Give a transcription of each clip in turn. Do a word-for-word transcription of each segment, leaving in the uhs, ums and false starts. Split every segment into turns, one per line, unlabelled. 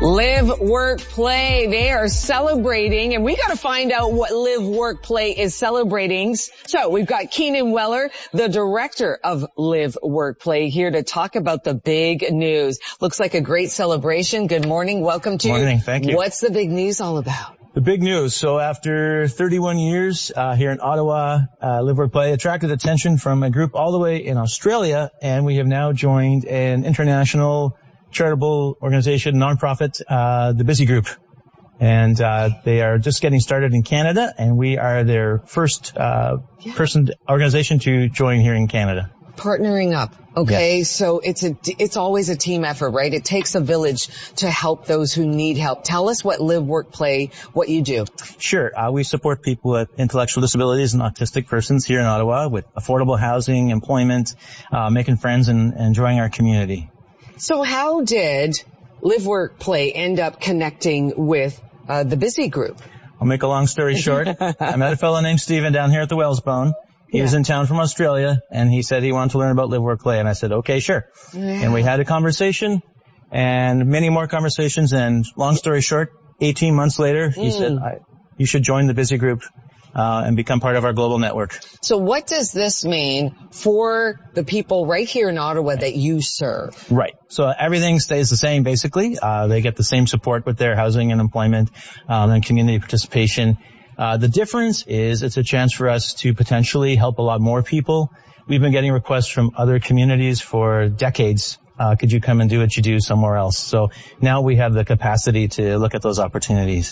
Live, Work, Play. They are celebrating, and we got to find out what Live, Work, Play is celebrating. So we've got Keenan Weller, the director of Live, Work, Play, here to talk about the big news. Looks like a great celebration. Good morning. Welcome to
Morning. Thank you.
What's the big news all about?
The big news. So after thirty-one years uh, here in Ottawa, uh, Live, Work, Play attracted attention from a group all the way in Australia, and we have now joined an international charitable organization, nonprofit, uh, the Busy Group. And uh they are just getting started in Canada, and we are their first uh yeah. person organization to join here in Canada.
Partnering up. Okay,
yes.
So it's a it's always a team effort, right? It takes a village to help those who need help. Tell us what Live, Work, Play, what you do.
Sure. Uh, we support people with intellectual disabilities and autistic persons here in Ottawa with affordable housing, employment, uh making friends, and, and enjoying our community.
So how did Live, Work, Play end up connecting with uh the Busy Group?
I'll make a long story short. I met a fellow named Steven down here at the Wellsbone. He yeah. was in town from Australia, and he said he wanted to learn about Live, Work, Play, and I said, okay, sure. Yeah. And we had a conversation, and many more conversations, and long story short, eighteen months later, he mm. said, I, you should join the Busy Group uh and become part of our global network.
So what does this mean for the people right here in Ottawa that you serve?
Right. So everything stays the same, basically. Uh they get the same support with their housing and employment um, and community participation. Uh the difference is it's a chance for us to potentially help a lot more people. We've been getting requests from other communities for decades. Uh could you come and do what you do somewhere else? So now we have the capacity to look at those opportunities.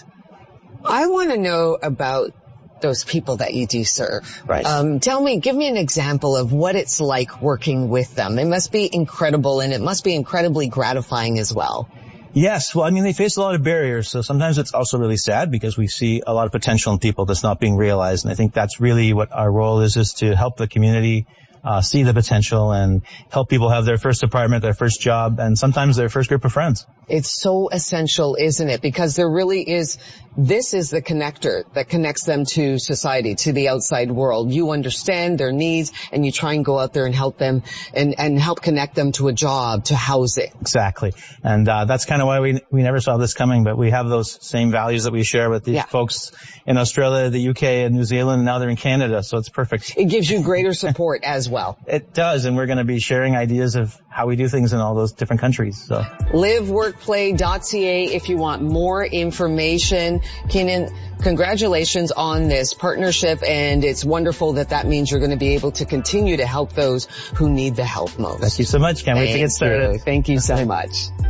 I want to know about those people that you do serve.
Right.
Um, tell me, give me an example of what it's like working with them. It must be incredible, and it must be incredibly gratifying as well.
Yes. Well, I mean, they face a lot of barriers, so sometimes it's also really sad because we see a lot of potential in people that's not being realized, and I think that's really what our role is, is to help the community uh see the potential and help people have their first apartment, their first job, and sometimes their first group of friends.
It's so essential, isn't it? Because there really is, this is the connector that connects them to society, to the outside world. You understand their needs, and you try and go out there and help them and, and help connect them to a job, to housing.
Exactly. And uh that's kind of why we we never saw this coming, but we have those same values that we share with these yeah. folks in Australia, the U K, and New Zealand, and now they're in Canada, so it's perfect.
It gives you greater support as well.
It does, and we're going to be sharing ideas of how we do things in all those different countries. So
live work play dot c a if you want more information. Keenan, congratulations on this partnership, and it's wonderful that that means you're going to be able to continue to help those who need the help most.
Thank you so much. Can't wait to get started.
You. Thank you so much.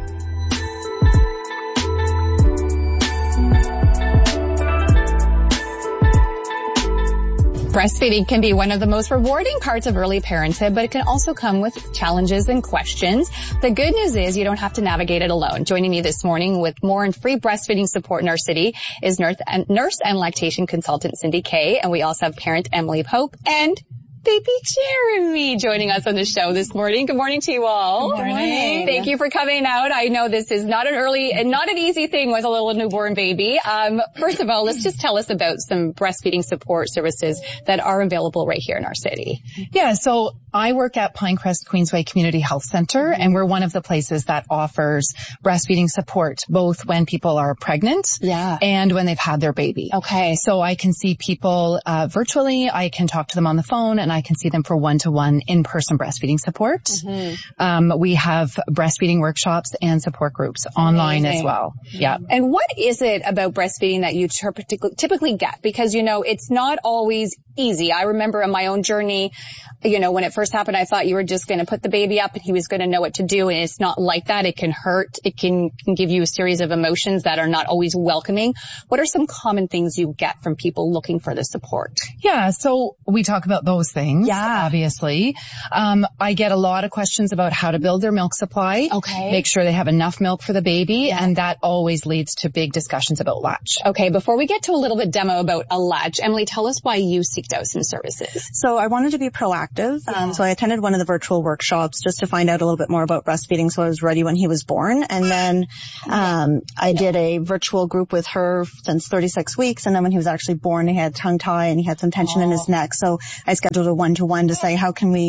Breastfeeding can be one of the most rewarding parts of early parenthood, but it can also come with challenges and questions. The good news is you don't have to navigate it alone. Joining me this morning with more and free breastfeeding support in our city is nurse and, nurse and lactation consultant Cindy Kay, and we also have parent Emily Pope and baby Jeremy joining us on the show this morning. Good morning to you all.
Good morning.
Thank you for coming out. I know this is not an early and not an easy thing with a little newborn baby. Um, first of all, let's just tell us about some breastfeeding support services that are available right here in our city.
Yeah, so I work at Pinecrest Queensway Community Health Center, and we're one of the places that offers breastfeeding support both when people are pregnant
yeah. and
when they've had their baby.
Okay.
So I can see people uh, virtually. I can talk to them on the phone, and I can see them for one-to-one in-person breastfeeding support. Mm-hmm. Um, we have breastfeeding workshops and support groups online Amazing. As well. Yeah.
And what is it about breastfeeding that you typically get? Because, you know, it's not always easy. I remember in my own journey, you know, when it first happened, I thought you were just going to put the baby up and he was going to know what to do. And it's not like that. It can hurt. It can, can give you a series of emotions that are not always welcoming. What are some common things you get from people looking for the support?
Yeah. So we talk about those things.
Yeah.
Obviously. Um, I get a lot of questions about how to build their milk supply.
Okay.
Make sure they have enough milk for the baby. Yeah. And that always leads to big discussions about latch.
Okay. Before we get to a little bit demo about a latch, Emily, tell us why you seeked out some services.
So I wanted to be proactive. Yeah. Um, so I attended one of the virtual workshops just to find out a little bit more about breastfeeding. So I was ready when he was born. And then, um, I did a virtual group with her since thirty-six weeks. And then when he was actually born, he had tongue tie and he had some tension oh. in his neck. So I scheduled a one-to-one to say, how can we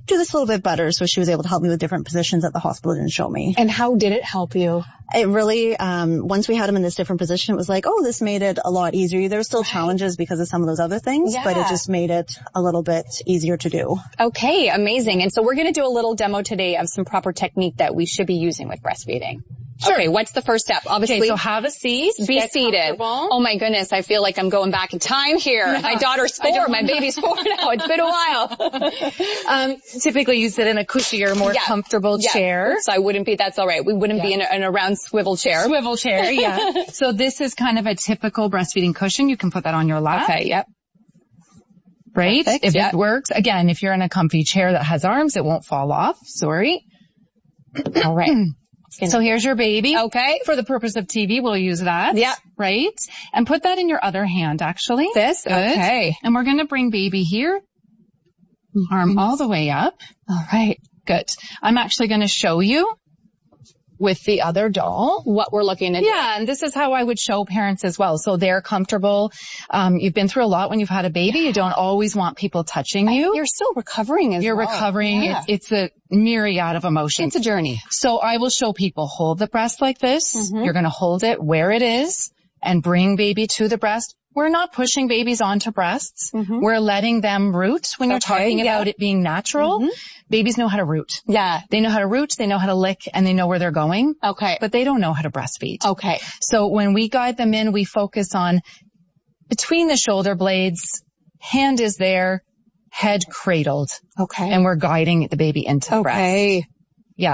do this a little bit better. So she was able to help me with different positions that the hospital didn't show me.
And how did it help you?
It really, um, once we had him in this different position, it was like, oh, this made it a lot easier. There were still challenges because of some of those other things,
Yeah.
but it just made it a little bit easier to do.
Okay, amazing. And so we're going to do a little demo today of some proper technique that we should be using with breastfeeding. Sure. Okay, what's the first step? Obviously,
Okay, so have a seat.
be
Get
seated. Oh my goodness, I feel like I'm going back in time here. Yeah. My daughter's four, my baby's four now. It's been a while.
um, typically you sit in a cushier, more
yeah.
comfortable
yeah.
chair.
So I wouldn't be, that's all right. We wouldn't yeah. be in a, in a round swivel chair.
Swivel chair, yeah. So this is kind of a typical breastfeeding cushion. You can put that on your lap.
Okay, yep.
Right?
Perfect,
if
yep.
it works. Again, if you're in a comfy chair that has arms, it won't fall off. Sorry.
All right.
So here's your baby.
Okay.
For the purpose of T V, we'll use that.
Yeah.
Right? And put that in your other hand, actually.
This?
Good.
Okay.
And we're going to bring baby here. Arm all the way up.
All right.
Good. I'm actually going to show you with the other doll
what we're looking at.
Yeah, and this is how I would show parents as well. So they're comfortable. Um, you've been through a lot when you've had a baby. You don't always want people touching you.
You're still recovering as
You're
well.
recovering.
Yeah.
It's, it's a myriad of emotions.
It's a journey.
So I will show people hold the breast like this.
Mm-hmm.
You're going to hold it where it is and bring baby to the breast. We're not pushing babies onto breasts.
Mm-hmm.
We're letting them root. When you're
Okay,
talking
yeah.
about it being natural,
mm-hmm.
babies know how to root.
Yeah.
They know how to root, they know how to lick, and they know where they're going.
Okay.
But they don't know how to breastfeed.
Okay.
So when we guide them in, we focus on between the shoulder blades, hand is there, head cradled.
Okay.
And we're guiding the baby into the breast.
Okay.
Yeah.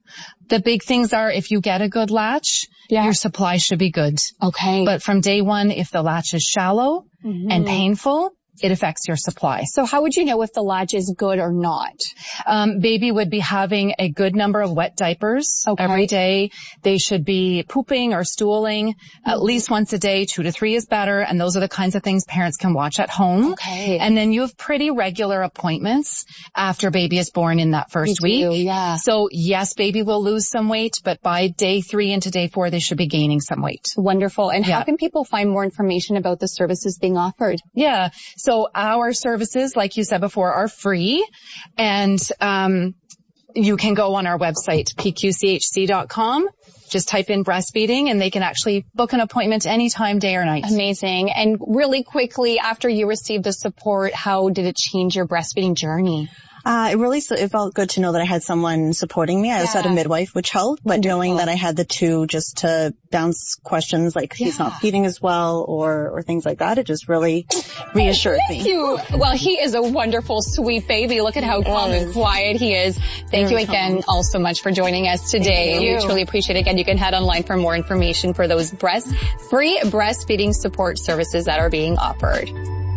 The big things are if you get a good latch,
yeah.
your supply should be good.
Okay.
But from day one, if the latch is shallow
mm-hmm.
and painful, it affects your supply.
So how would you know if the latch is good or not?
Um, baby would be having a good number of wet diapers
okay.
every day. They should be pooping or stooling mm-hmm. at least once a day. Two to three is better. And those are the kinds of things parents can watch at home.
Okay.
And then you have pretty regular appointments after baby is born in that first
we
week.
Do, yeah.
So yes, baby will lose some weight, but by day three into day four, they should be gaining some weight.
Wonderful. And
yeah.
how can people find more information about the services being offered?
Yeah. So our services, like you said before, are free. And, um, you can go on our website, p q c h c dot com. Just type in breastfeeding and they can actually book an appointment anytime, day or night.
Amazing. And really quickly, after you received the support, how did it change your breastfeeding journey?
Uh, it really, it felt good to know that I had someone supporting me. I also
yeah.
had a midwife, which helped, but
Wonderful.
knowing that I had the two just to bounce questions like
yeah.
he's not feeding as well or, or things like that, it just really reassured
Thank
me.
you. Well, he is a wonderful, sweet baby. Look at how calm and quiet he is. Thank
Very
you again
calm.
all so much for joining us today.
Thank you.
We truly appreciate it. Again, you can head online for more information for those breast, free breastfeeding support services that are being offered.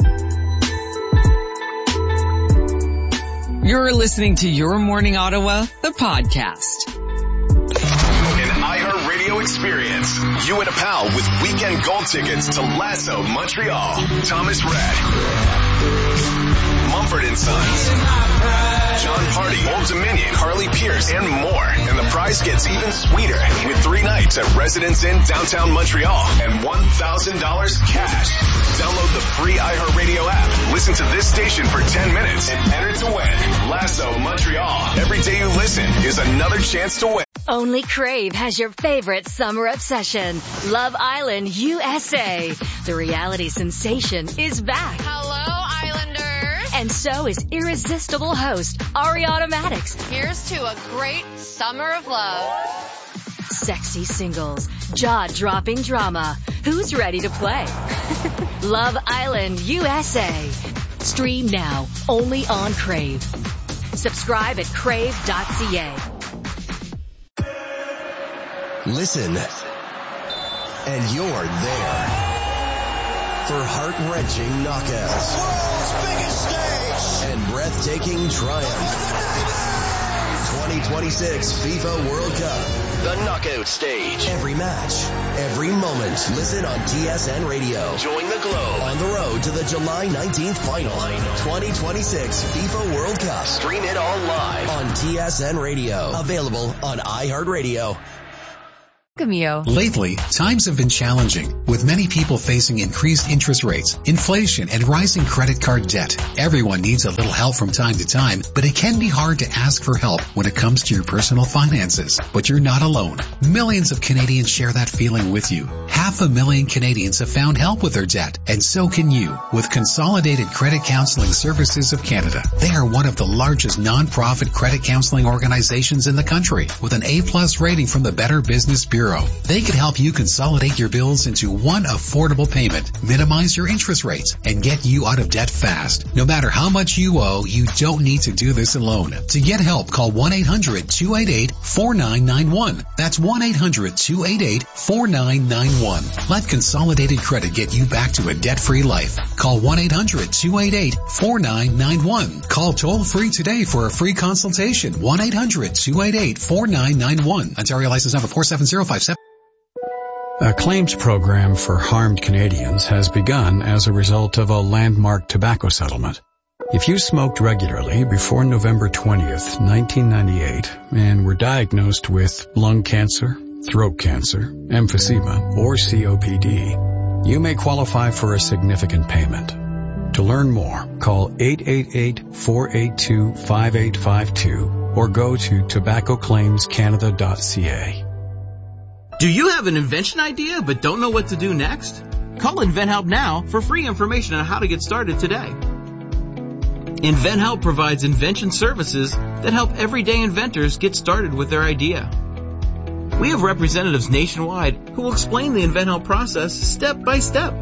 You're listening to Your Morning Ottawa, the podcast.
An iHeartRadio experience. You and a pal with weekend gold tickets to Lasso Montreal. Thomas Rhett. Mumford and Sons. John Party, Old Dominion, Carly Pierce, and more. And the prize gets even sweeter with three nights at Residence Inn downtown Montreal and one thousand dollars cash. Download the free iHeartRadio app. Listen to this station for ten minutes and enter to win. Lasso Montreal. Every day you listen is another chance to win.
Only Crave has your favorite summer obsession, Love Island U S A. The reality sensation is back.
Hello, Islanders.
And so is irresistible host Ariana Maddox.
Here's to a great summer of love.
Sexy singles, jaw-dropping drama. Who's ready to play? Love Island U S A. Stream now, only on Crave. Subscribe at crave dot c a.
Listen, and you're there for heart-wrenching knockouts.
World's biggest stage
and breathtaking triumph. twenty twenty-six FIFA World Cup.
The knockout stage.
Every match, every moment. Listen on T S N Radio.
Join the globe
on the road to the July nineteenth final. twenty twenty-six FIFA World Cup.
Stream it all live
on T S N Radio. Available on iHeartRadio.
You.
Lately, times have been challenging, with many people facing increased interest rates, inflation, and rising credit card debt. Everyone needs a little help from time to time, but it can be hard to ask for help when it comes to your personal finances. But you're not alone. Millions of Canadians share that feeling with you. Half a million Canadians have found help with their debt, and so can you, with Consolidated Credit Counseling Services of Canada. They are one of the largest non-profit credit counseling organizations in the country, with an A-plus rating from the Better Business Bureau. They could help you consolidate your bills into one affordable payment, minimize your interest rates, and get you out of debt fast. No matter how much you owe, you don't need to do this alone. To get help, call one eight hundred two eight eight four nine nine one. That's one eight hundred two eight eight four nine nine one. Let Consolidated Credit get you back to a debt-free life. Call one eight hundred two eight eight four nine nine one. Call toll-free today for a free consultation. one eight hundred two eight eight four nine nine one. Ontario license number four seven zero five seven.
A claims program for harmed Canadians has begun as a result of a landmark tobacco settlement. If you smoked regularly before November twentieth, nineteen ninety-eight, and were diagnosed with lung cancer, throat cancer, emphysema, or C O P D, you may qualify for a significant payment. To learn more, call eight eight eight, four eight two, five eight five two or go to tobacco claims canada dot c a.
Do you have an invention idea but don't know what to do next? Call InventHelp now for free information on how to get started today. InventHelp provides invention services that help everyday inventors get started with their idea. We have representatives nationwide who will explain the InventHelp process step by step.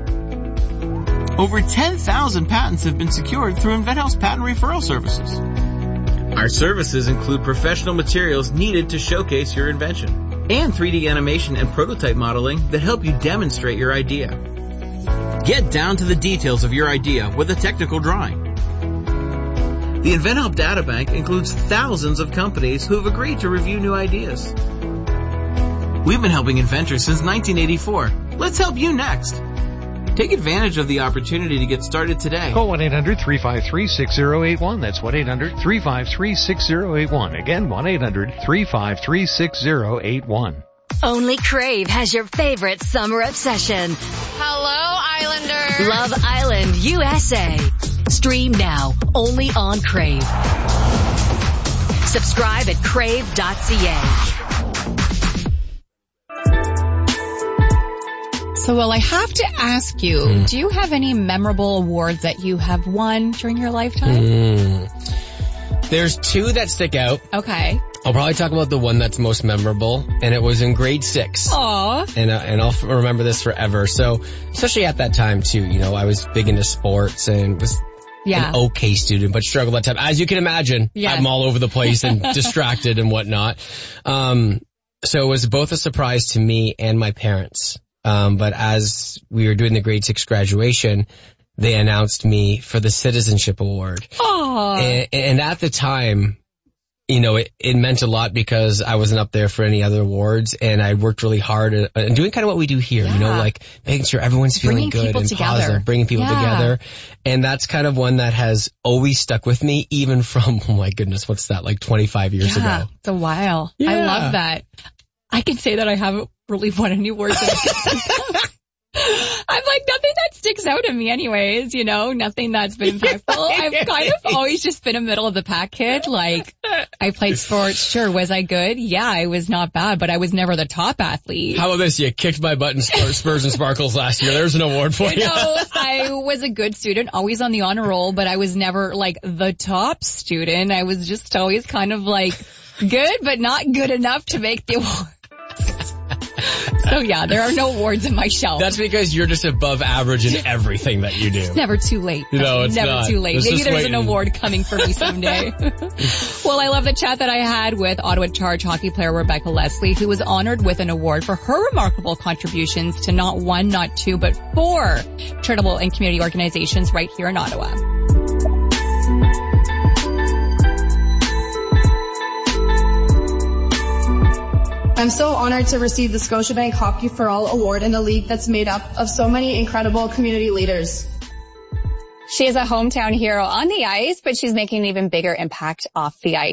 Over ten thousand patents have been secured through InventHelp's patent referral services. Our services include professional materials needed to showcase your invention, and three D animation and prototype modeling that help you demonstrate your idea. Get down to the details of your idea with a technical drawing. The InventHelp Databank includes thousands of companies who have agreed to review new ideas. We've been helping inventors since nineteen eighty-four. Let's help you next. Take advantage of the opportunity to get started today.
Call one eight hundred three five three six zero eight one. That's one eight hundred three five three six zero eight one. Again, one eight hundred three five three six zero eight one.
Only Crave has your favorite summer obsession.
Hello, Islanders.
Love Island U S A. Stream now, only on Crave. Subscribe at crave dot c a.
So, well, I have to ask you, mm. do you have any memorable awards that you have won during your lifetime?
Mm. There's two that stick out.
Okay.
I'll probably talk about the one that's most memorable, and it was in grade six.
Aww.
And, uh, and I'll f- remember this forever. So, especially at that time, too, you know, I was big into sports and was
yeah.
an okay student, but struggled at that time. As you can imagine, yeah. I'm all over the place and distracted and whatnot. Um, so it was both a surprise to me and my parents. Um, but as we were doing the grade six graduation, they announced me for the Citizenship Award.
Aww.
And, and at the time, you know, it, it meant a lot because I wasn't up there for any other awards, and I worked really hard at, and doing kind of what we do here, yeah. you know, like making sure everyone's feeling
bringing
good and
together.
positive, bringing people yeah. together. And that's kind of one that has always stuck with me, even from, oh my goodness, what's that, like twenty-five years
yeah,
ago?
It's a while.
Yeah.
I love that. I can say that I haven't really won any awards. I'm like, nothing that sticks out to me anyways, you know, nothing that's been impactful. I've kind of always just been a middle of the pack kid. Like, I played sports. Sure. Was I good? Yeah, I was not bad, but I was never the top athlete.
How about this? You kicked my butt in Spurs and Sparkles last year. There's an award for you.
You know, I was a good student, always on the honor roll, but I was never like the top student. I was just always kind of like good, but not good enough to make the award. So yeah, there are no awards in my shelf.
That's because you're just above average in everything that you do.
It's never too late.
No, it's
never
not.
too late.
It's
Maybe there's
waiting.
an award coming for me someday. Well, I love the chat that I had with Ottawa Charge hockey player Rebecca Leslie, who was honored with an award for her remarkable contributions to not one, not two, but four charitable and community organizations right here in Ottawa.
I'm so honored to receive the Scotiabank Hockey for All Award in a league that's made up of so many incredible community leaders.
She is a hometown hero on the ice, but she's making an even bigger impact off the ice.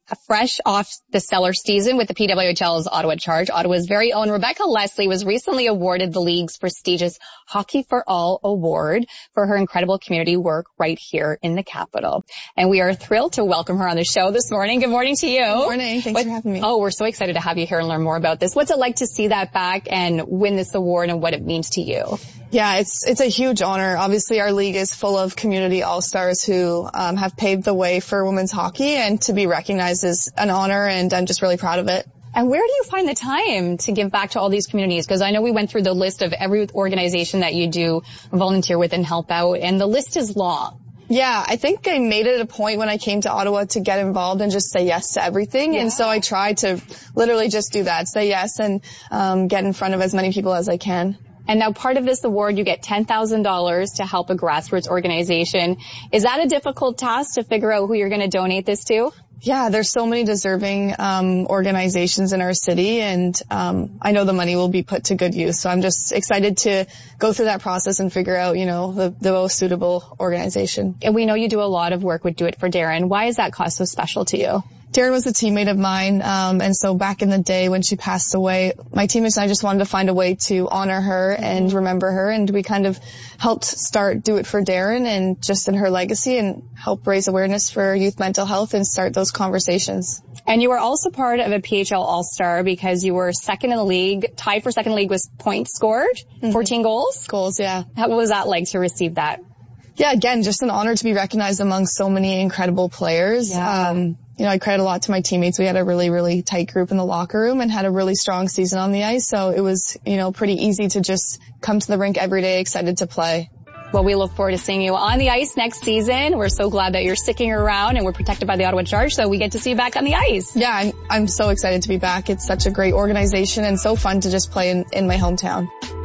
fresh off the stellar season with the P W H L's Ottawa Charge, Ottawa's very own Rebecca Leslie was recently awarded the league's prestigious Hockey for All award for her incredible community work right here in the capital. And we are thrilled to welcome her on the show this morning. Good morning to you.
Good morning. Thanks what, for having me.
Oh, we're so excited to have you here and learn more about this. What's it like to see that back and win this award and what it means to you?
Yeah, it's it's a huge honor. Obviously, our league is full of community all-stars who um, have paved the way for women's hockey, and to be recognized is an honor, and I'm just really proud of it.
And where do you find the time to give back to all these communities? Because I know we went through the list of every organization that you do volunteer with and help out, and the list is long.
Yeah, I think I made it a point when I came to Ottawa to get involved and just say yes to everything. Yeah. And so I tried to literally just do that, say yes, and um, get in front of as many people as I can.
And now part of this award, you get ten thousand dollars to help a grassroots organization. Is that a difficult task to figure out who you're going to donate this to?
Yeah, there's so many deserving um organizations in our city, and um I know the money will be put to good use. So I'm just excited to go through that process and figure out, you know, the, the most suitable organization.
And we know you do a lot of work with Do It for Darren. Why is that cause so special to you?
Darren was a teammate of mine, um, and so back in the day when she passed away, my teammates and I just wanted to find a way to honor her and remember her, and we kind of helped start Do It for Darren and just in her legacy and help raise awareness for youth mental health and start those conversations.
And you were also part of a P H L All-Star because you were second in the league, tied for second in the league with points scored, mm-hmm. fourteen goals?
Goals, yeah.
How, what was that like to receive that?
Yeah, again, just an honor to be recognized among so many incredible players.
Yeah.
Um, you know, I credit a lot to my teammates. We had a really, really tight group in the locker room and had a really strong season on the ice. So it was, you know, pretty easy to just come to the rink every day excited to play.
Well, we look forward to seeing you on the ice next season. We're so glad that you're sticking around and we're protected by the Ottawa Charge, so we get to see you back on the ice.
Yeah, I'm, I'm so excited to be back. It's such a great organization and so fun to just play in, in my hometown.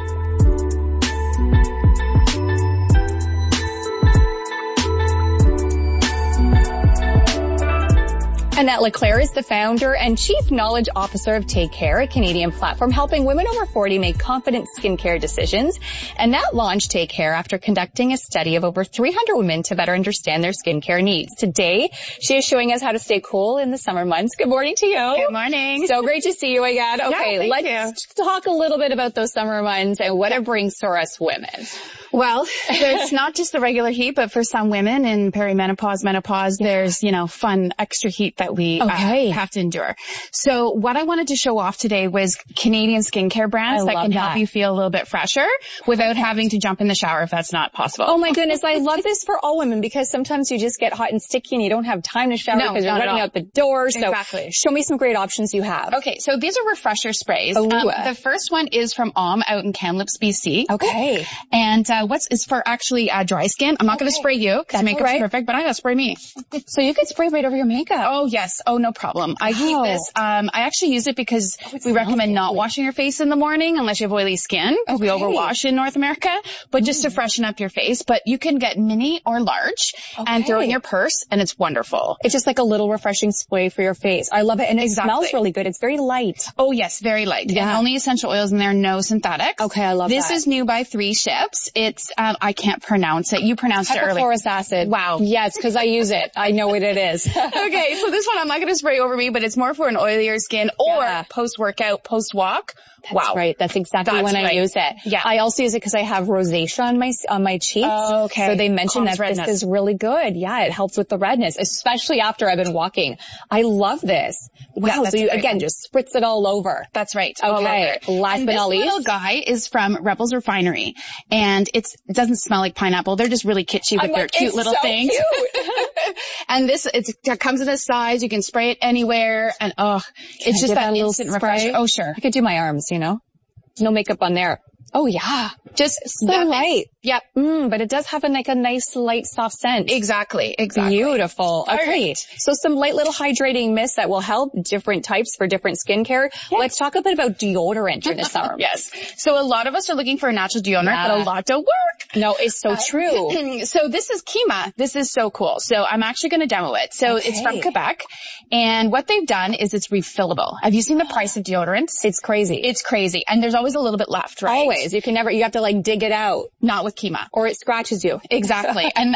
Annette LeClaire is the founder and chief knowledge officer of Take Care, a Canadian platform helping women over forty make confident skincare decisions. Annette launched Take Care after conducting a study of over three hundred women to better understand their skincare needs. Today, she is showing us how to stay cool in the summer months. Good morning to you.
Good morning.
So great to see you again. Okay,
yeah,
let's you. talk a little bit about those summer months and what it brings for us women.
Well, it's not just the regular heat, but for some women in perimenopause, menopause, yeah. there's, you know, fun extra heat that we
okay.
uh, have to endure. So what I wanted to show off today was Canadian skincare brands
I
that can
that.
help you feel a little bit fresher without having to jump in the shower if that's not possible.
Oh my goodness, I love this for all women because sometimes you just get hot and sticky and you don't have time to shower
no,
because you're running out the door. So
exactly.
show me some great options you have.
Okay, so these are refresher sprays.
Um,
the first one is from Om out in Kamloops, B C.
Okay.
And uh, what's is for actually uh, dry skin. I'm not okay. going to spray you because makeup's
right.
perfect, but I gotta spray me.
So you could spray right over your makeup.
Oh yes. Oh no problem. I
wow.
keep this. Um, I actually use it because oh, we recommend not washing your face in the morning unless you have oily skin.
Okay.
We overwash in North America, but just mm. to freshen up your face. But you can get mini or large okay. and throw it in your purse, and it's wonderful.
It's just like a little refreshing spray for your face. I love it, and it
exactly.
smells really good. It's very light.
Oh yes, very light.
Yeah.
And only essential oils in there, no synthetics.
Okay, I love
this
that.
This is new by Three Ships. It's um, I can't pronounce it. You pronounced it earlier.
Hypochlorous acid.
Wow.
Yes, because I use it. I know what it is.
Okay, so this one I'm not going to spray over me, but it's more for an oilier skin or
yeah.
post-workout, post-walk.
That's
wow.
right. That's exactly
That's
when
right.
I use it.
Yeah.
I also use it because I have rosacea on my on my cheeks.
Oh, okay.
So they mentioned
Calms
that
redness.
this is really good. Yeah, it helps with the redness, especially after I've been walking. I love this. Wow.
Yeah,
so you,
great.
again, just spritz it all over.
That's right.
Okay. Last
and
but
this
not least.
little guy is from Rebels Refinery, and it's it doesn't smell like pineapple. They're just really kitschy with
I'm
their
like,
cute
it's
little
so
things.
Cute.
And this it's, it comes in a size. You can spray it anywhere, and oh,
Can
it's
I
just that,
that little
instant
spray?
refresher. Oh, sure.
I could do my arms, you know. No makeup on there. Oh yeah.
Just
so light.
Yep.
Mm, but it does have a, like a nice light soft scent.
Exactly. Exactly.
Beautiful. Okay.
Right.
So some light little hydrating mists that will help different types for different skincare. Yeah. Let's talk a bit about deodorant during the summer.
Yes. So a lot of us are looking for a natural deodorant, yeah. but a lot don't work.
No, it's so uh,
true. So this is Kima. This is so cool. So I'm actually going to demo it. So
okay.
it's from Quebec. And what they've done is it's refillable. Have you seen the price of deodorants?
It's crazy.
It's crazy. And there's always a little bit left, right?
Always. You can never, you have to like dig it out.
Not with Kima.
Or it scratches you.
Exactly. And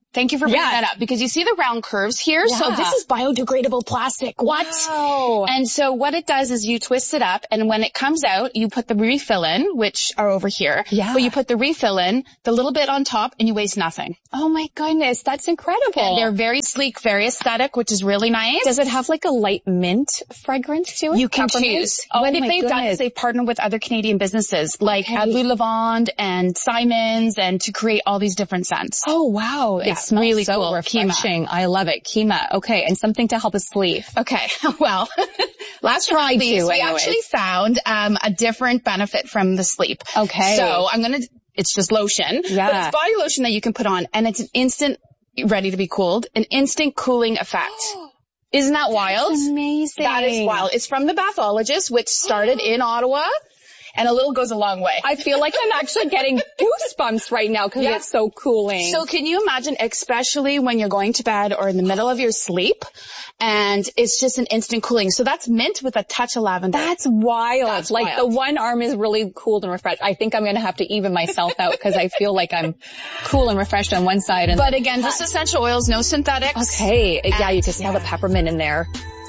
Thank you for bringing
Yeah.
that up because you see the round curves here.
Yeah.
So this is biodegradable plastic. What?
Wow.
And so what it does is you twist it up and when it comes out, you put the refill in, which are over here.
Yeah.
But you put the refill in, the little bit on top, and you waste nothing.
Oh my goodness, that's incredible.
And they're very sleek, very aesthetic, which is really nice.
Does it have like a light mint fragrance to it?
You can
Peppermint?
choose.
Oh
what
my
they've done
goodness.
is they've partnered with other Canadian businesses like
Okay.
Blue Lavande and Simons and to create all these different scents.
Oh wow,
Yeah,
it smells
really
so
cool.
refreshing. I love it. Kima. Okay, and something to help us sleep.
Okay, well, last
Try
but not least,
to,
we
anyways.
actually found um, a different benefit from the sleep.
Okay.
So I'm gonna, it's just lotion,
Yeah.
but it's body lotion that you can put on, and it's an instant ready to be cooled, an instant cooling effect. Isn't that wild?
That's amazing.
That is wild. It's from the Bathologist, which started in Ottawa, and a little goes a long way.
I feel like I'm actually getting goosebumps right now because
Yeah.
it's so cooling.
So can you imagine, especially when you're going to bed or in the middle of your sleep, and it's just an instant cooling. So that's mint with a touch of lavender.
That's wild.
That's
like
wild.
the one arm is really cooled and refreshed. I think I'm going to have to even myself out because I feel like I'm cool and refreshed on one side. And
But again, just essential oils, no synthetics.
okay. Yeah, you can smell
yeah.
the peppermint in there.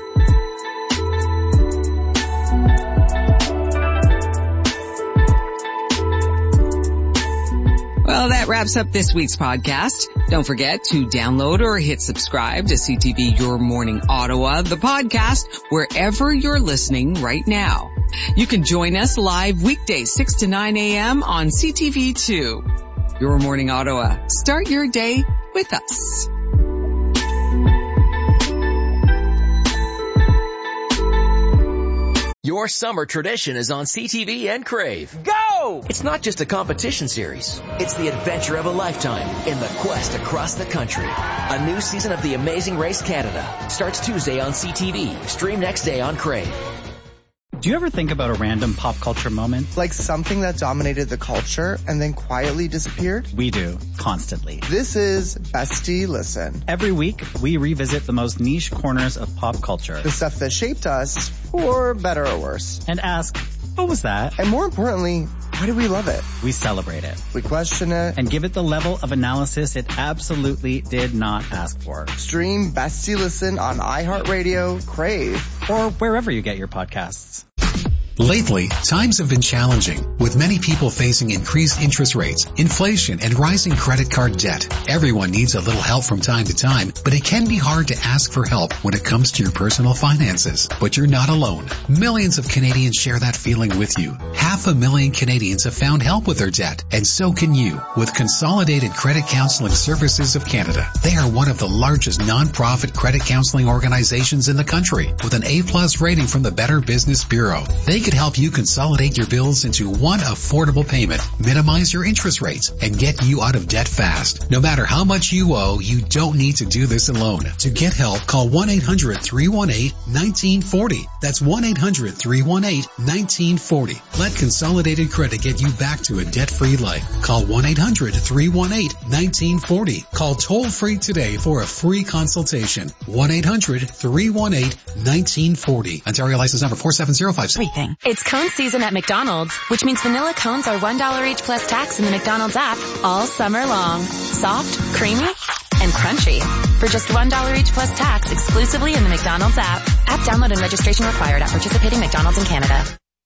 Well, that wraps up this week's podcast. Don't forget to download or hit subscribe to C T V Your Morning Ottawa, the podcast, wherever you're listening right now. You can join us live weekdays six to nine a.m. on C T V two. Your Morning Ottawa. Start your day with us.
Your summer tradition is on C T V and Crave.
Go!
It's not just a competition series. It's the adventure of a lifetime in the quest across the country. A new season of The Amazing Race Canada starts Tuesday on C T V. Stream next day on Crave.
Do you ever think about a random pop culture moment?
Like something that dominated the culture and then quietly disappeared?
We do, constantly.
This is Bestie Listen.
Every week, we revisit the most niche corners of pop culture.
The stuff that shaped us, for better or worse.
And ask, what was that?
And more importantly, why do we love it?
We celebrate it.
We question it.
And give it the level of analysis it absolutely did not ask for.
Stream Bestie Listen on iHeartRadio, Crave,
or wherever you get your podcasts.
Lately, times have been challenging, with many people facing increased interest rates, inflation, and rising credit card debt. Everyone needs a little help from time to time, but it can be hard to ask for help when it comes to your personal finances. But you're not alone. Millions of Canadians share that feeling with you. Half a million Canadians have found help with their debt, and so can you with Consolidated Credit Counseling Services of Canada. They are one of the largest non-profit credit counseling organizations in the country, with an A-plus rating from the Better Business Bureau. They can help you consolidate your bills into one affordable payment, minimize your interest rates, and get you out of debt fast. No matter how much you owe, you don't need to do this alone. To get help, call one eight hundred three one eight one nine four zero. That's one eight hundred three one eight one nine four zero. Let Consolidated Credit get you back to a debt-free life. Call one eight hundred three one eight one nine four zero. Call toll-free today for a free consultation. one eight hundred three one eight one nine four zero. Ontario license number four seven zero five.
Everything. It's cone season at McDonald's, which means vanilla cones are one dollar each plus tax in the McDonald's app all summer long. Soft, creamy, and crunchy. For just one dollar each plus tax exclusively in the McDonald's app. App download and registration required at participating McDonald's in Canada.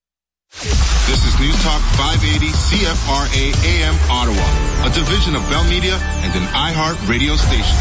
This is News Talk five eighty C F R A A M Ottawa, a division of Bell Media and an iHeart radio station.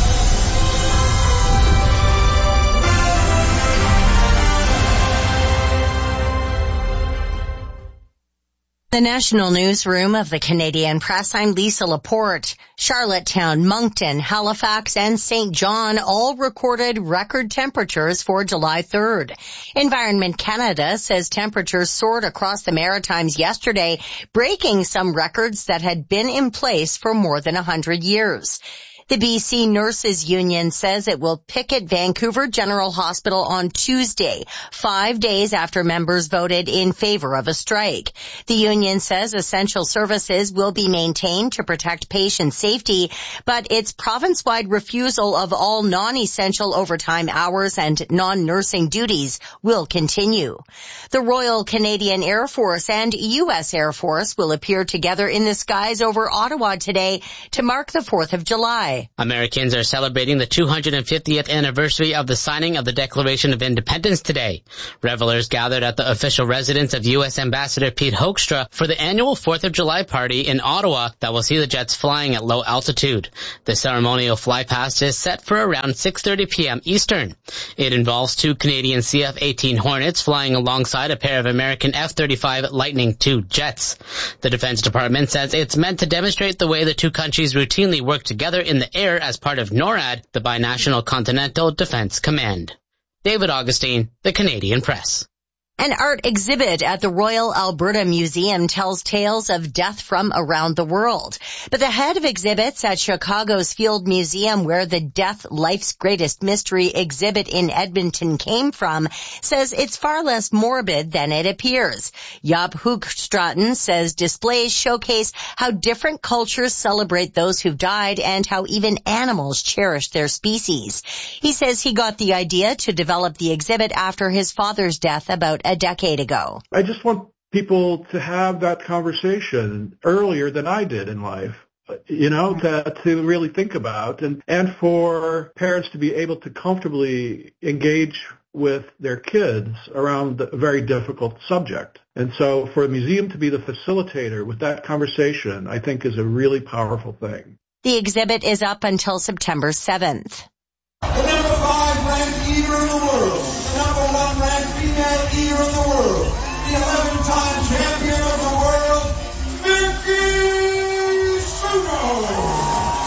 The National Newsroom of the Canadian Press, I'm Lisa Laporte. Charlottetown, Moncton, Halifax, and Saint John all recorded record temperatures for July third. Environment Canada says temperatures soared across the Maritimes yesterday, breaking some records that had been in place for more than a hundred years. The B C Nurses Union says it will picket Vancouver General Hospital on Tuesday, five days after members voted in favor of a strike. The union says essential services will be maintained to protect patient safety, but its province-wide refusal of all non-essential overtime hours and non-nursing duties will continue. The Royal Canadian Air Force and U S Air Force will appear together in the skies over Ottawa today to mark the fourth of July. today.
Americans are celebrating the two hundred fiftieth anniversary of the signing of the Declaration of Independence today. Revelers gathered at the official residence of U S Ambassador Pete Hoekstra for the annual fourth of July party in Ottawa that will see the jets flying at low altitude. The ceremonial flypast is set for around six thirty p.m. Eastern. It involves two Canadian C F eighteen Hornets flying alongside a pair of American F thirty-five Lightning two jets. The Defense Department says it's meant to demonstrate the way the two countries routinely work together in the air as part of NORAD, the Binational Continental Defense Command. David Augustine, The Canadian Press.
An art exhibit at the Royal Alberta Museum tells tales of death from around the world. But the head of exhibits at Chicago's Field Museum, where the Death, Life's Greatest Mystery exhibit in Edmonton came from, says it's far less morbid than it appears. Jaap Hoogstraten says displays showcase how different cultures celebrate those who've died and how even animals cherish their species. He says he got the idea to develop the exhibit after his father's death about a decade ago.
I just want people to have that conversation earlier than I did in life, you know, to, to really think about, and, and for parents to be able to comfortably engage with their kids around a very difficult subject. And so for a museum to be the facilitator with that conversation, I think is a really powerful thing.
The exhibit is up until September seventh.
The number five ranked eater in the world, the number one ranked female eater in the world, the eleven-time champion of the world, Miki Sudo.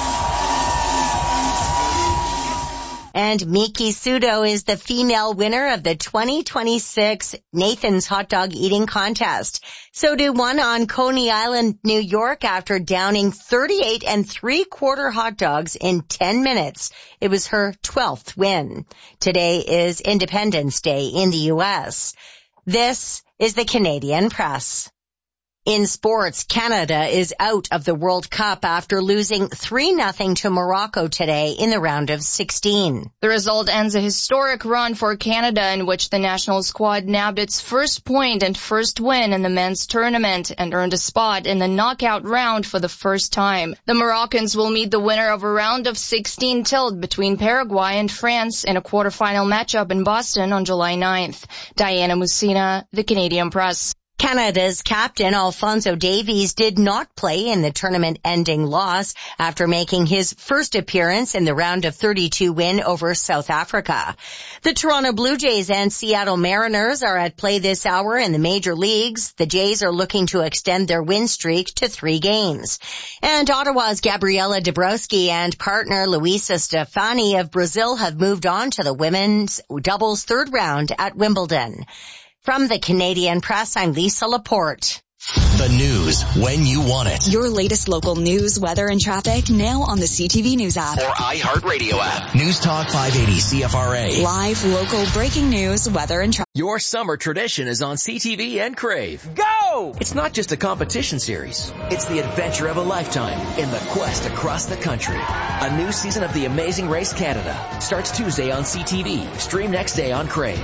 And Miki Sudo is the female winner of the twenty twenty-six Nathan's Hot Dog Eating Contest. Sudo won on Coney Island, New York after downing thirty-eight and three quarter hot dogs in ten minutes. It was her twelfth win. Today is Independence Day in the U S. This is the Canadian Press. In sports, Canada is out of the World Cup after losing three nothing to Morocco today in the round of sixteen.
The result ends a historic run for Canada in which the national squad nabbed its first point and first win in the men's tournament and earned a spot in the knockout round for the first time. The Moroccans will meet the winner of a round of sixteen tilt between Paraguay and France in a quarterfinal matchup in Boston on July ninth. Diana Musina, The Canadian Press.
Canada's captain, Alphonso Davies, did not play in the tournament-ending loss after making his first appearance in the round of thirty-two win over South Africa. The Toronto Blue Jays and Seattle Mariners are at play this hour in the major leagues. The Jays are looking to extend their win streak to three games. And Ottawa's Gabriela Dabrowski and partner Luisa Stefani of Brazil have moved on to the women's doubles third round at Wimbledon. From the Canadian Press, I'm Lisa Laporte.
The news when you want it.
Your latest local news, weather, and traffic now on the C T V News app.
Or iHeartRadio app. News Talk five eighty C F R A.
Live, local, breaking news, weather, and traffic.
Your summer tradition is on C T V and Crave. Go! It's not just a competition series. It's the adventure of a lifetime in the quest across the country. A new season of The Amazing Race Canada starts Tuesday on C T V. Stream next day on Crave.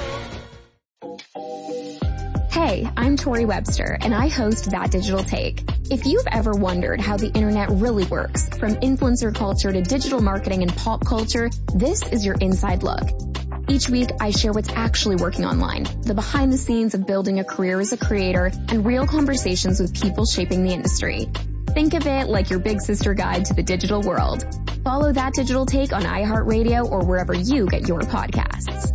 Hey, I'm Tori Webster, and I host That Digital Take. If you've ever wondered how the internet really works, from influencer culture to digital marketing and pop culture, this is your inside look. Each week, I share what's actually working online, the behind the scenes of building a career as a creator, and real conversations with people shaping the industry. Think of it like your big sister guide to the digital world. Follow That Digital Take on iHeartRadio or wherever you get your podcasts.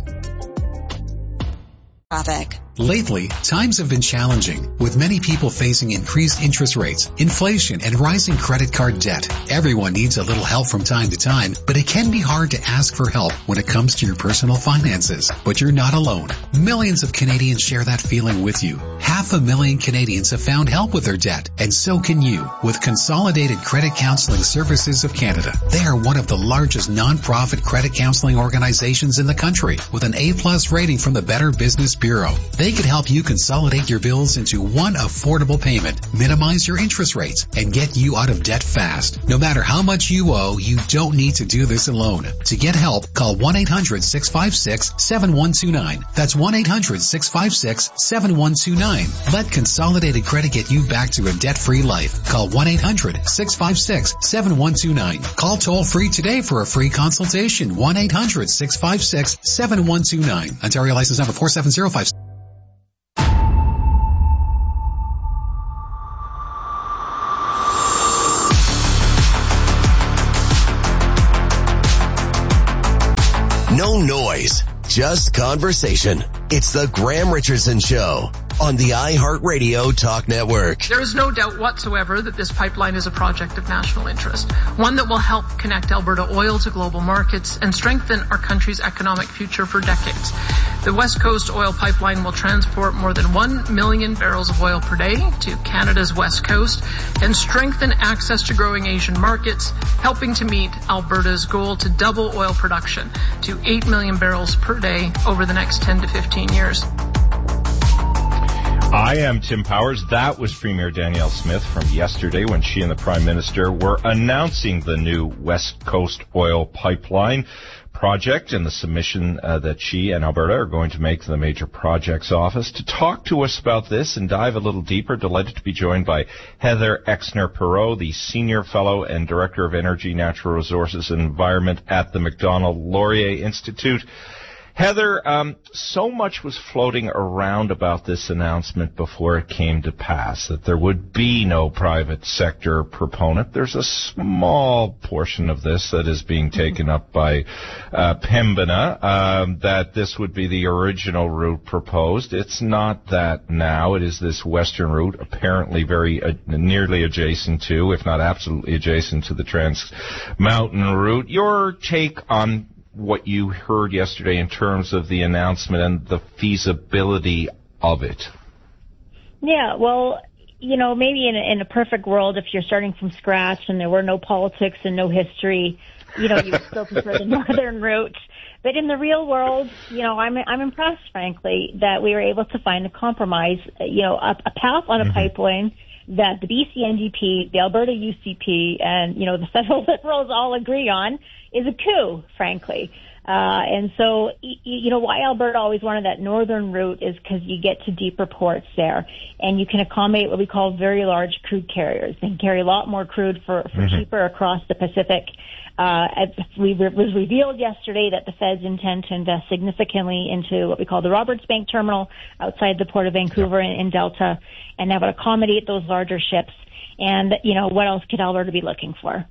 Traffic.
Lately, times have been challenging, with many people facing increased interest rates, inflation, and rising credit card debt. Everyone needs a little help from time to time, but it can be hard to ask for help when it comes to your personal finances. But you're not alone. Millions of Canadians share that feeling with you. Half a million Canadians have found help with their debt, and so can you, with Consolidated Credit Counseling Services of Canada. They are one of the largest non-profit credit counseling organizations in the country, with an A plus rating from the Better Business Bureau. They could help you consolidate your bills into one affordable payment, minimize your interest rates, and get you out of debt fast. No matter how much you owe, you don't need to do this alone. To get help, call one eight hundred six five six seven one two nine. That's one eight hundred six five six seven one two nine. Let Consolidated Credit get you back to a debt-free life. Call one eight hundred six five six seven one two nine. Call toll free today for a free consultation. one eight hundred six five six seven one two nine. Ontario license number four seven zero five.
No noise, just conversation. It's the Graham Richardson Show on the iHeartRadio Talk Network.
There is no doubt whatsoever that this pipeline is a project of national interest, one that will help connect Alberta oil to global markets and strengthen our country's economic future for decades. The West Coast Oil Pipeline will transport more than one million barrels of oil per day to Canada's West Coast and strengthen access to growing Asian markets, helping to meet Alberta's goal to double oil production to eight million barrels per day over the next ten to fifteen years.
I am Tim Powers. That was Premier Danielle Smith from yesterday when she and the Prime Minister were announcing the new West Coast Oil Pipeline project and the submission uh, that she and Alberta are going to make to the Major Projects Office. To talk to us about this and dive a little deeper, delighted to be joined by Heather Exner-Perot, the Senior Fellow and Director of Energy, Natural Resources and Environment at the Macdonald-Laurier Institute. Heather, um, so much was floating around about this announcement before it came to pass, that there would be no private sector proponent. There's a small portion of this that is being taken up by uh, Pembina, um, that this would be the original route proposed. It's not that now. It is this western route, apparently very uh, nearly adjacent to, if not absolutely adjacent to, the Trans Mountain route. Your take on what you heard yesterday in terms of the announcement and the feasibility of it?
Yeah, well, you know, maybe in a, in a perfect world, if you're starting from scratch and there were no politics and no history, you know, you would still prefer the northern route. But in the real world, you know, I'm I'm impressed, frankly, that we were able to find a compromise, you know, a, a path on a mm-hmm. pipeline that the B C N D P, the Alberta U C P, and, you know, the federal Liberals all agree on is a coup, frankly. Uh, and so, y- you know, why Alberta always wanted that northern route is because you get to deeper ports there, and you can accommodate what we call very large crude carriers. They can carry a lot more crude for, for mm-hmm. cheaper across the Pacific. Uh, it was revealed yesterday that the feds intend to invest significantly into what we call the Roberts Bank terminal outside the Port of Vancouver in, in Delta, and that would accommodate those larger ships. And, you know, what else could Alberta be looking for?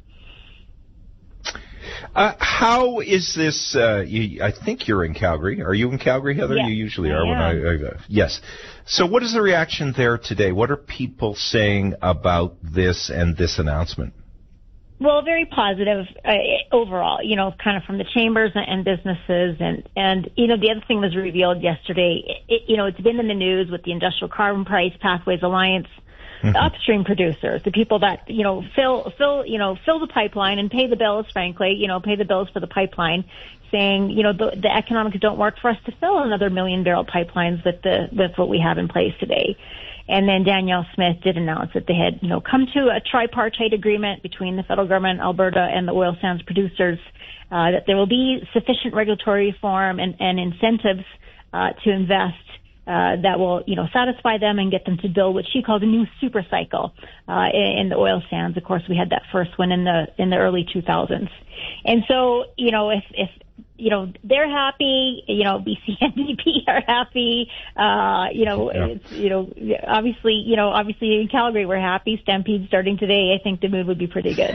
Uh, how is this, uh, you, I think you're in Calgary. Are you in Calgary, Heather?
Yes,
you usually
I
are.
am.
When I, uh, yes. So what is the reaction there today? What are people saying about this and this announcement?
Well, very positive uh, overall, you know, kind of from the chambers and businesses. And, and, you know, the other thing was revealed yesterday. It, you know, it's been in the news with the Industrial Carbon Price Pathways Alliance. Mm-hmm. The upstream producers, the people that, you know, fill, fill, you know, fill the pipeline and pay the bills, frankly, you know, pay the bills for the pipeline, saying, you know, the, the economics don't work for us to fill another million barrel pipelines with the, with what we have in place today. And then Danielle Smith did announce that they had, you know, come to a tripartite agreement between the federal government, Alberta, and the oil sands producers, uh, that there will be sufficient regulatory reform and, and incentives, uh, to invest Uh, that will, you know, satisfy them and get them to build what she called a new super cycle, uh, in, in the oil sands. Of course, we had that first one in the, in the early two thousands. And so, you know, if, if, you know, they're happy, you know, B C N D P are happy, uh, you know, yeah. it's, you know, obviously, you know, obviously in Calgary we're happy. Stampede starting today. I think the mood would be pretty good.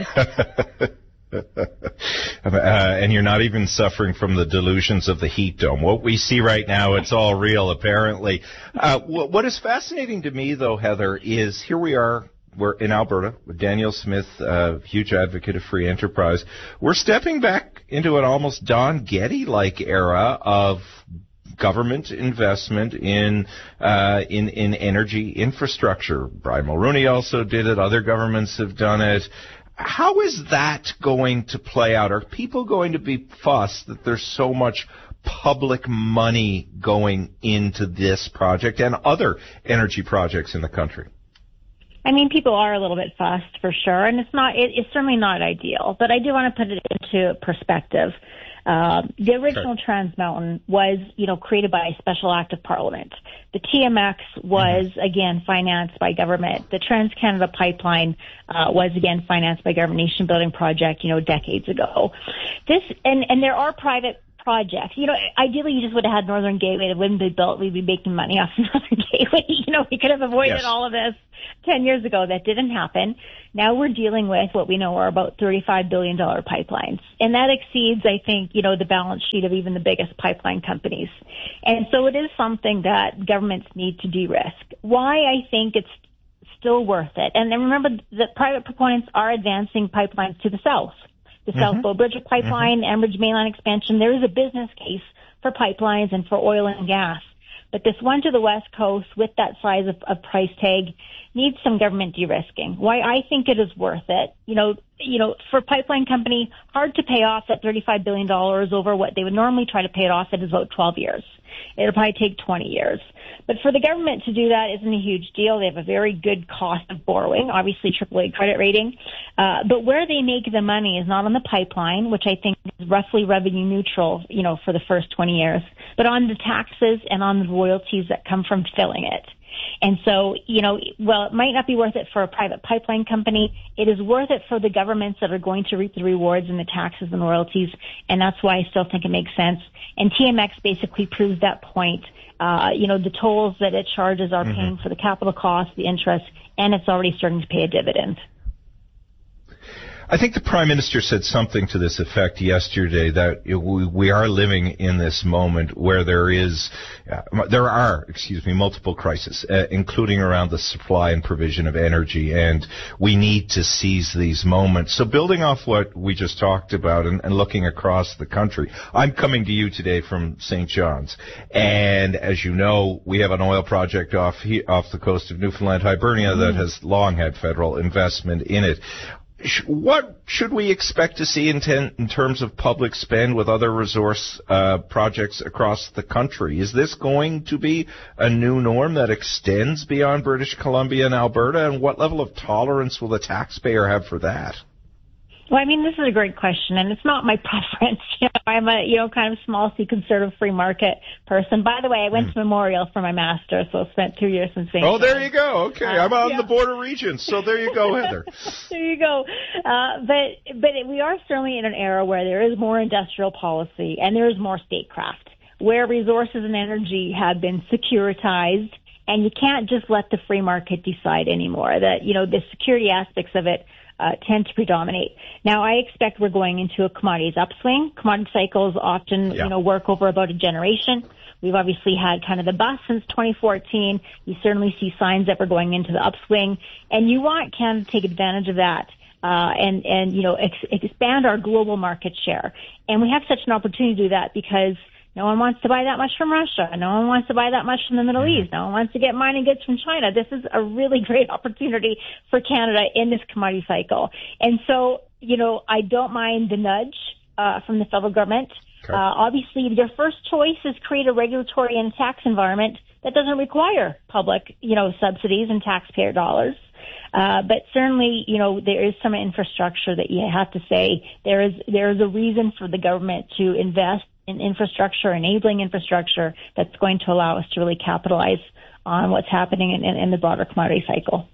Uh, and you're not even suffering from the delusions of the heat dome. What we see right now, it's all real, apparently. Uh, wh- what is fascinating to me, though, Heather, is here we are. We're in Alberta with Danielle Smith, uh, huge advocate of free enterprise. We're stepping back into an almost Don Getty-like era of government investment in uh, in in energy infrastructure. Brian Mulroney also did it. Other governments have done it. How is that going to play out? Are people going to be fussed that there's so much public money going into this project and other energy projects in the country?
I mean, people are a little bit fussed for sure, and it's not, it, it's certainly not ideal, but I do want to put it into perspective. Uh, the original okay. Trans Mountain was, you know, created by a special act of Parliament. The T M X was, mm-hmm. again, financed by government. The Trans-Canada Pipeline uh, was, again, financed by government nation-building project, you know, decades ago. This, and, and there are private projects. You know, ideally you just would have had Northern Gateway that wouldn't be built. We'd be making money off Northern Gateway. You know, we could have avoided yes. all of this ten years ago. That didn't happen. Now we're dealing with what we know are about thirty-five billion dollars pipelines. And that exceeds, I think, you know, the balance sheet of even the biggest pipeline companies. And so it is something that governments need to de-risk. Why I think it's still worth it. And then remember that private proponents are advancing pipelines to the south. The mm-hmm. South Bow Bridge Pipeline, mm-hmm. Enbridge Mainline Expansion. There is a business case for pipelines and for oil and gas. But this one to the West Coast with that size of, of price tag needs some government de-risking. Why I think it is worth it. You know, you know, for a pipeline company, hard to pay off that thirty-five billion dollars over what they would normally try to pay it off in about twelve years. It'll probably take twenty years. But for the government to do that isn't a huge deal. They have a very good cost of borrowing, obviously triple A credit rating. Uh, but where they make the money is not on the pipeline, which I think is roughly revenue neutral, you know, for the first twenty years, but on the taxes and on the royalties that come from filling it. And so, you know, well, it might not be worth it for a private pipeline company. It is worth it for the governments that are going to reap the rewards and the taxes and royalties. And that's why I still think it makes sense. And T M X basically proves that point. Uh, you know, the tolls that it charges are mm-hmm. paying for the capital costs, the interest, and it's already starting to pay a dividend.
I think the Prime Minister said something to this effect yesterday, that we are living in this moment where there is, uh, there are, excuse me, multiple crises, uh, including around the supply and provision of energy, and we need to seize these moments. So building off what we just talked about and, and looking across the country, I'm coming to you today from Saint John's, and as you know, we have an oil project off he, off the coast of Newfoundland, Hibernia, mm. that has long had federal investment in it. What should we expect to see in, ten, in terms of public spend with other resource uh, projects across the country? Is this going to be a new norm that extends beyond British Columbia and Alberta? And what level of tolerance will the taxpayer have for that?
Well, I mean, this is a great question, and it's not my preference. You know, I'm a, you know, kind of small C conservative free market person. By the way, I went mm. to Memorial for my master's, so I spent two years in Saint
Oh, there you go. Okay. Uh, I'm on yeah. the border region, so there you go, Heather.
There you go. Uh, but, but we are certainly in an era where there is more industrial policy and there is more statecraft, where resources and energy have been securitized, and you can't just let the free market decide anymore. That, you know, the security aspects of it Uh, tend to predominate. Now, I expect we're going into a commodities upswing. Commodity cycles often, yeah. you know, work over about a generation. We've obviously had kind of the bust since twenty fourteen. You certainly see signs that we're going into the upswing, and you want Canada to take advantage of that uh, and and you know ex- expand our global market share. And we have such an opportunity to do that because no one wants to buy that much from Russia. No one wants to buy that much from the Middle East. No one wants to get mining goods from China. This is a really great opportunity for Canada in this commodity cycle. And so, you know, I don't mind the nudge uh, from the federal government. Okay. Uh, obviously, their first choice is create a regulatory and tax environment that doesn't require public, you know, subsidies and taxpayer dollars. Uh, but certainly, you know, there is some infrastructure that you have to say there is, there is a reason for the government to invest in infrastructure, enabling infrastructure that's going to allow us to really capitalize on what's happening in, in, in the broader commodity cycle.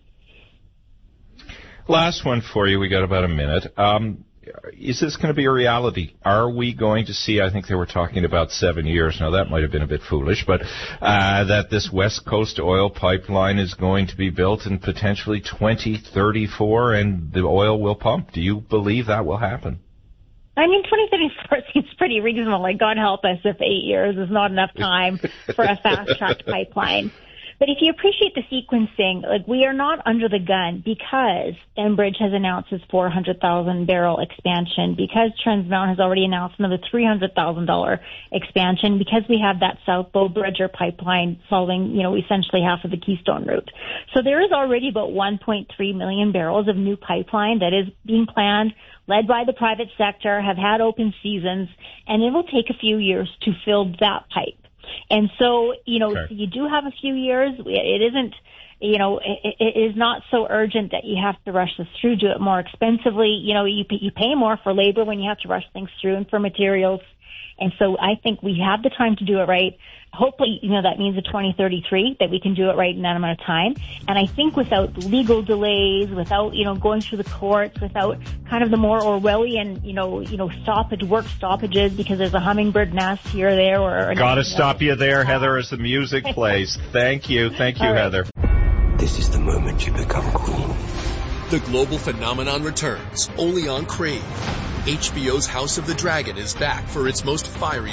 Last one for you. We got about a minute. Um, is this going to be a reality? Are we going to see, I think they were talking about seven years. Now, that might have been a bit foolish, but uh, that this West Coast oil pipeline is going to be built in potentially twenty thirty-four and the oil will pump. Do you believe that will happen?
I mean, twenty thirty-four seems pretty reasonable. Like, God help us if eight years is not enough time for a fast-track pipeline. But if you appreciate the sequencing, like we are not under the gun because Enbridge has announced its four hundred thousand barrel expansion, because Trans Mountain has already announced another three hundred thousand dollars expansion, because we have that South Bow Bridger pipeline solving, you know, essentially half of the Keystone route. So there is already about one point three million barrels of new pipeline that is being planned, led by the private sector, have had open seasons, and it will take a few years to fill that pipe. And so, you know, okay. you do have a few years. It isn't, you know, it, it is not so urgent that you have to rush this through, do it more expensively. You know, you, you pay more for labor when you have to rush things through and for materials. And so I think we have the time to do it right. Hopefully, you know, that means a twenty thirty-three, that we can do it right in that amount of time. And I think without legal delays, without, you know, going through the courts, without kind of the more Orwellian, you know, you know, stoppage, work stoppages because there's a hummingbird nest here or there. Or, or
Gotta stop you there, Heather, as the music plays. Thank you. Thank you, right. Heather.
This is the moment you become queen.
The global phenomenon returns, only on Crave. H B O's House of the Dragon is back for its most fiery